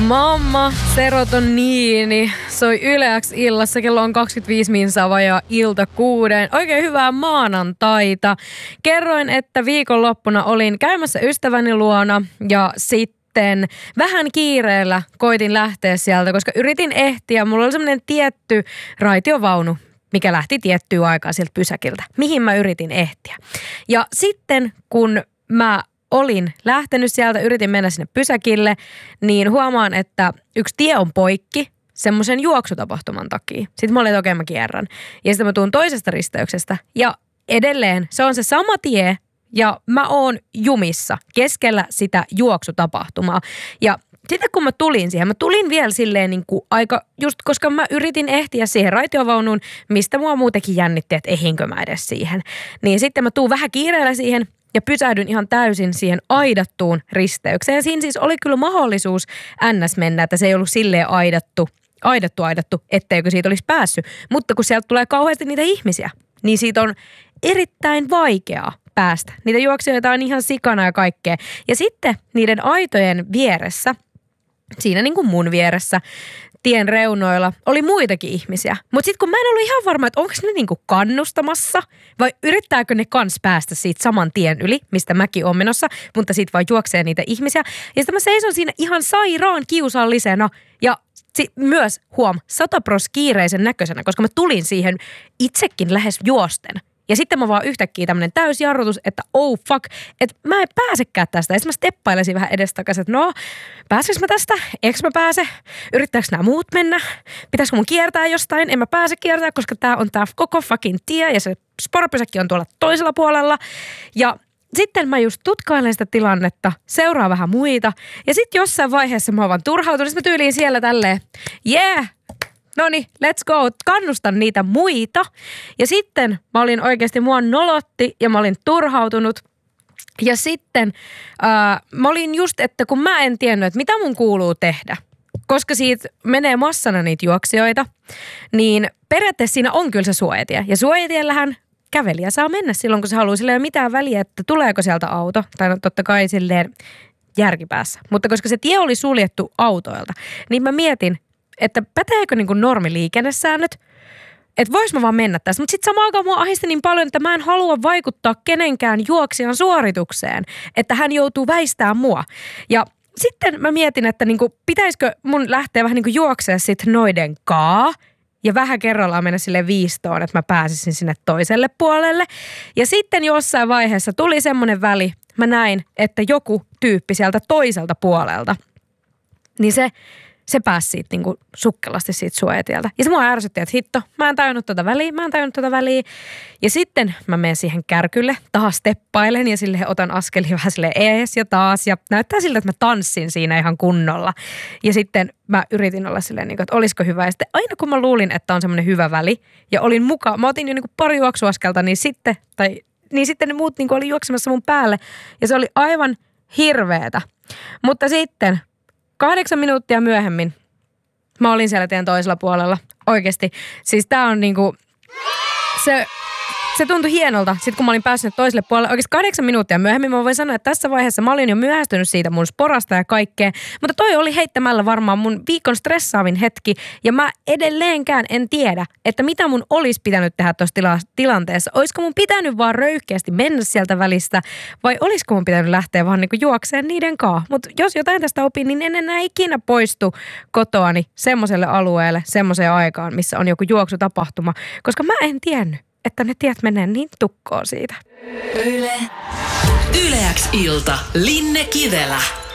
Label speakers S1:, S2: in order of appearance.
S1: Mamma serotoniini soi Yle X illassa. Kello on 25 minsaa vajaa ilta 6. Oikein hyvää maanantaita. Kerroin, että viikonloppuna olin käymässä ystäväni luona ja sitten vähän kiireellä koitin lähteä sieltä, koska yritin ehtiä. Mulla oli semmoinen tietty raitiovaunu, mikä lähti tiettyä aikaa sieltä pysäkiltä, mihin mä yritin ehtiä. Ja sitten kun mä olin lähtenyt sieltä, yritin mennä sinne pysäkille, niin huomaan, että yksi tie on poikki semmoisen juoksutapahtuman takia. Sitten mä olin, että okei, mä kierrän. Ja sitten mä tuun toisesta risteyksestä ja edelleen se on se sama tie ja mä oon jumissa keskellä sitä juoksutapahtumaa. Ja sitten kun mä tulin siihen, mä tulin vielä silleen niin kuin aika, just koska mä yritin ehtiä siihen raitiovaunuun, mistä mua muutenkin jännitti, että ehinkö mä edes siihen. Niin sitten mä tuun vähän kiireellä siihen ja pysähdyn ihan täysin siihen aidattuun risteykseen. Siinä siis oli kyllä mahdollisuus ns. Mennä, että se ei ollut silleen aidattu, etteikö siitä olisi päässyt. Mutta kun sieltä tulee kauheasti niitä ihmisiä, niin siitä on erittäin vaikeaa päästä. Niitä juoksijoita on ihan sikana ja kaikkea. Ja sitten niiden aitojen vieressä, siinä niin kuin mun vieressä, tien reunoilla oli muitakin ihmisiä. Mutta sitten kun mä en ollut ihan varma, että onko ne niinku kannustamassa vai yrittääkö ne kans päästä siitä saman tien yli, mistä mäkin oon menossa, mutta siitä vaan juoksee niitä ihmisiä. Ja sitten mä seison siinä ihan sairaan kiusallisena ja myös 100% kiireisen näköisenä, koska mä tulin siihen itsekin lähes juosten. Ja sitten mä vaan yhtäkkiä tämmönen täysjarrutus, että oh fuck, että mä en pääsekään tästä. Ja sitten mä steppailesin vähän edestakaisin, että no, pääseekö mä tästä? Eikö mä pääse? Yrittääkö nämä muut mennä? Pitäisikö mun kiertää jostain? En mä pääse kiertää, koska tää on tää koko fucking tie ja se sportpysäkki on tuolla toisella puolella. Ja sitten mä just tutkailen sitä tilannetta, seuraa vähän muita. Ja sitten jossain vaiheessa mä oon vaan turhautunut, mä tyyliin siellä tälleen, yeah! Noniin, let's go. Kannustan niitä muita. Ja sitten mä olin oikeasti, mua nolotti ja mä olin turhautunut. Ja sitten mä olin just, että kun mä en tiennyt, että mitä mun kuuluu tehdä. Koska siitä menee massana niitä juoksijoita, niin periaatteessa siinä on kyllä se suojatie. Ja suojatiellähän kävelijä saa mennä silloin, kun se haluaa. Sillä ei ole mitään väliä, että tuleeko sieltä auto. Tai no, totta kai silleen järkipäässä. Mutta koska se tie oli suljettu autoilta, niin mä mietin, että päteekö niin kuin normiliikennesäännöt, että vois mä vaan mennä tässä. Mutta sitten samaan aikaan mua ahisti niin paljon, että mä en halua vaikuttaa kenenkään juoksijan suoritukseen, että hän joutuu väistämään mua. Ja sitten mä mietin, että niin kuin, pitäisikö mun lähteä vähän niin kuin juoksea sitten noiden kaa ja vähän kerrallaan mennä sille viistoon, että mä pääsisin sinne toiselle puolelle. Ja sitten jossain vaiheessa tuli semmoinen väli, mä näin, että joku tyyppi sieltä toiselta puolelta, niin se pääsi siitä niinku sukkelasti siitä suojatieltä. Ja se mua ärsytti, että hitto, mä en tajunnut tota väliä. Ja sitten mä menen siihen kärkylle, taas steppailen ja silleen otan askelia vähän silleen ees ja taas. Ja näyttää siltä, että mä tanssin siinä ihan kunnolla. Ja sitten mä yritin olla silleen, että olisiko hyvä. Ja sitten aina kun mä luulin, että on semmoinen hyvä väli ja olin mukaan, mä otin jo niinku pari juoksuaskelta, niin sitten ne muut niinku oli juoksemassa mun päälle. Ja se oli aivan hirveetä. Mutta sitten 8 minuuttia myöhemmin mä olin siellä tien toisella puolella. Oikeesti. Siis tää on niinku, se tuntui hienolta, sit kun mä olin päässyt toiselle puolelle. Oikeesti 8 minuuttia myöhemmin mä voin sanoa, että tässä vaiheessa mä olin jo myöhästynyt siitä mun sporasta ja kaikkea. Mutta toi oli heittämällä varmaan mun viikon stressaavin hetki. Ja mä edelleenkään en tiedä, että mitä mun olisi pitänyt tehdä tuossa tilanteessa. Olisiko mun pitänyt vaan röyhkeästi mennä sieltä välistä vai olisiko mun pitänyt lähteä vaan niinku juokseen niiden kaa. Mutta jos jotain tästä opin, niin en enää ikinä poistu kotoani semmoiselle alueelle, semmoiseen aikaan, missä on joku juoksutapahtuma. Koska mä en tiennyt, että ne tiet menee niin tukkoon siitä.
S2: Yle X ilta. Linne Kivelä.